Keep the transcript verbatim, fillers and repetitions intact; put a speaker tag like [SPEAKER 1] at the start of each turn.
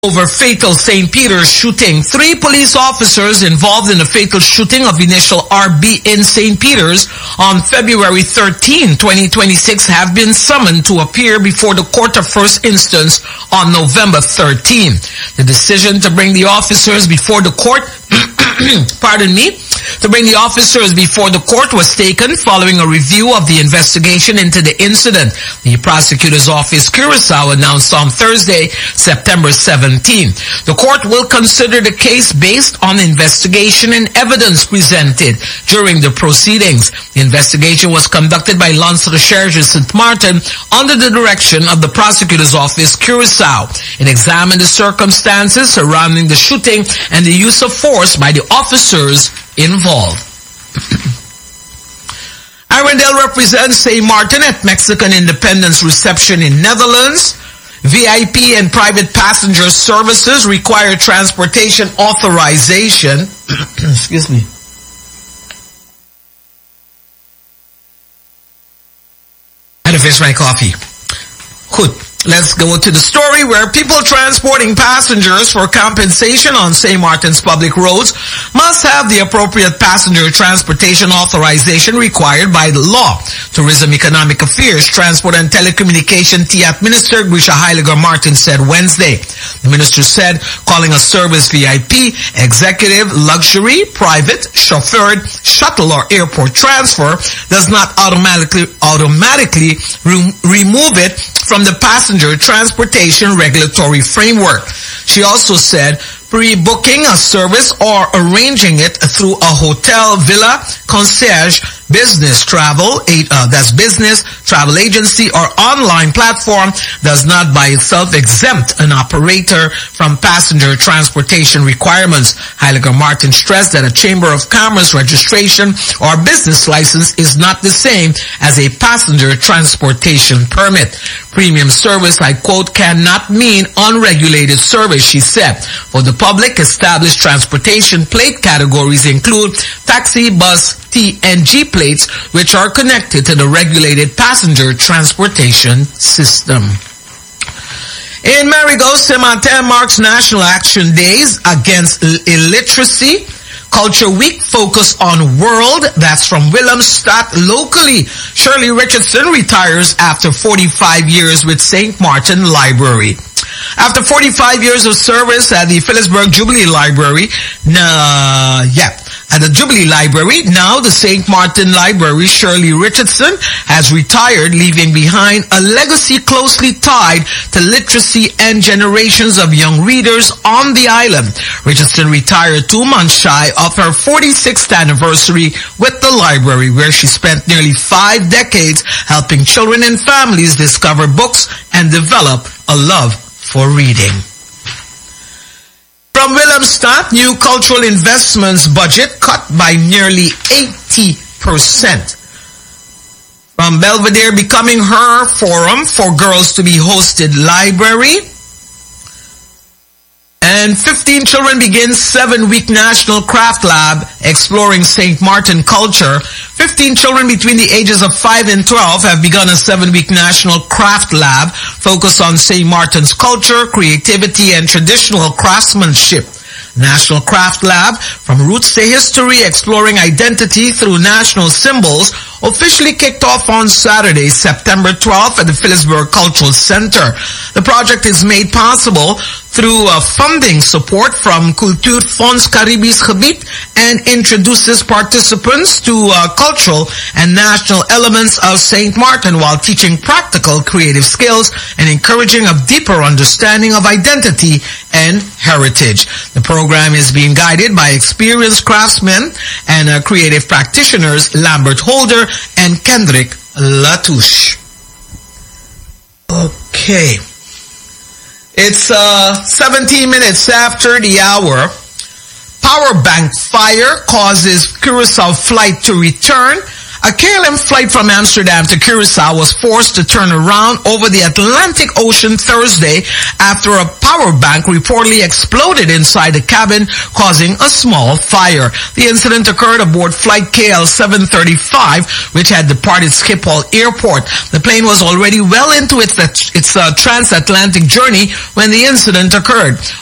[SPEAKER 1] Over fatal Saint Peter's shooting. Three police officers involved in the fatal shooting of initial R B in Saint Peter's on February thirteenth, twenty twenty-six have been summoned to appear before the court of first instance on November thirteenth. The decision to bring the officers before the court, pardon me, to bring the officers before the court was taken following a review of the investigation into the incident. The prosecutor's office, Curacao, announced on Thursday, September seventeenth. The court will consider the case based on investigation and evidence presented during the proceedings. The investigation was conducted by Lance Recherche Saint Martin under the direction of the prosecutor's office, Curacao. It examined the circumstances surrounding the shooting and the use of force by the officers involved. Arendelle represents Saint Martin at Mexican Independence Reception in Netherlands. V I P and private passenger services require transportation authorization. Excuse me. I had to finish my coffee. Good. Let's go to the story where people transporting passengers for compensation on Saint Martin's public roads must have the appropriate passenger transportation authorization required by the law. Tourism Economic Affairs, Transport and Telecommunication T A T Minister Grisha Heiliger Martin said Wednesday. The minister said calling a service V I P, executive, luxury, private, chauffeured, shuttle or airport transfer does not automatically automatically re remove it from the passenger transportation regulatory framework. She also said pre-booking a service or arranging it through a hotel, villa, concierge, business travel, uh, that's business, travel agency, or online platform does not by itself exempt an operator from passenger transportation requirements. Heiliger Martin stressed that a Chamber of Commerce registration or business license is not the same as a passenger transportation permit. Premium service, I quote, cannot mean unregulated service, she said. For the public, established transportation plate categories include taxi, bus, T, and G plates, which are connected to the regulated passenger transportation system. In Marigot, Saint Martin marks National Action Days Against Illiteracy. Culture Week focus on world. That's from Willemstad locally. Shirley Richardson retires after forty-five years with Saint Martin Library. After forty-five years of service at the Phillipsburg Jubilee Library, nah, yeah, at the Jubilee Library, now the Saint Martin Library, Shirley Richardson has retired, leaving behind a legacy closely tied to literacy and generations of young readers on the island. Richardson retired two months shy of her forty-sixth anniversary with the library, where she spent nearly five decades helping children and families discover books and develop a love for reading. From Willemstad, new cultural investments budget cut by nearly eighty percent. From Belvedere becoming her forum for girls to be hosted library. And fifteen children begin seven-week National Craft Lab exploring Saint Martin culture. fifteen children between the ages of five and twelve have begun a seven-week National Craft Lab focused on Saint Martin's culture, creativity, and traditional craftsmanship. National Craft Lab, from roots to history, exploring identity through national symbols, officially kicked off on Saturday, September twelfth at the Phillipsburg Cultural Center. The project is made possible through uh, funding support from Cultuurfonds Caribisch Gebied and introduces participants to uh, cultural and national elements of Saint Martin while teaching practical creative skills and encouraging a deeper understanding of identity and heritage. The program is being guided by experienced craftsmen and uh, creative practitioners Lambert Holder and Kendrick Latouche. Okay. It's uh, seventeen minutes after the hour. Power bank fire causes Curacao flight to return A K L M flight from Amsterdam to Curacao was forced to turn around over the Atlantic Ocean Thursday after a power bank reportedly exploded inside the cabin, causing a small fire. The incident occurred aboard flight K L seven thirty-five, which had departed Schiphol Airport. The plane was already well into its, its uh, transatlantic journey when the incident occurred.